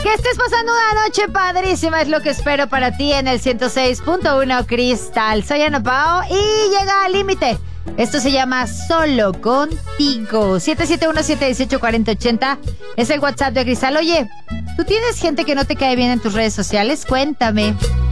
Que estés pasando una noche padrísima es lo que espero para ti en el 106.1 Cristal. Soy Ana Pao y llega al límite. Esto se llama Solo Contigo. 771-718-4080 es el WhatsApp de Cristal. Oye, ¿tú tienes gente que no te cae bien en tus redes sociales? Cuéntame.